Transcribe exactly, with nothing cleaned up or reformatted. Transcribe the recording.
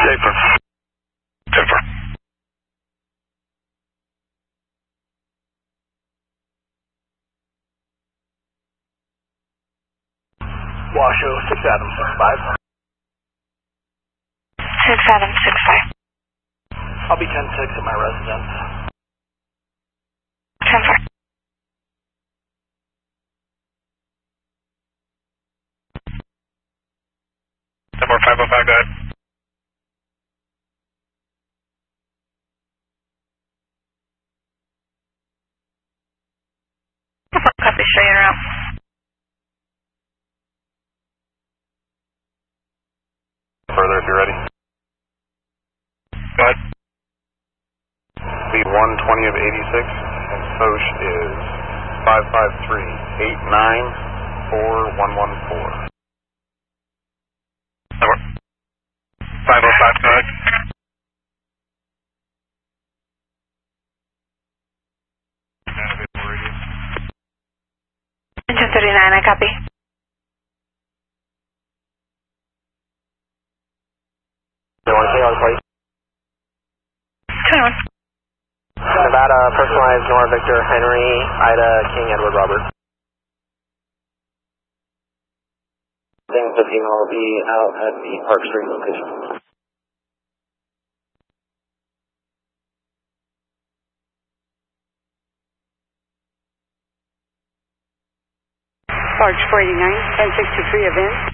Safer. Safer. Washoe, six Adam, six five. six Adam, six five. I'll be ten six at my residence. ten four. Number five oh five, go ahead. Copy, straight and around. Further if you're ready. Go ahead. Lead one twenty of eighty-six, and Foch is five five three, eight nine four one one four. Number five oh five, go ahead. ten thirty-nine, I copy. twenty-one. Nevada, personalized Nora Victor, Henry, Ida, King, Edward, Robert. Things fifteen will be out at the Park Street location. Barge four eighty-nine, ten sixty-three event.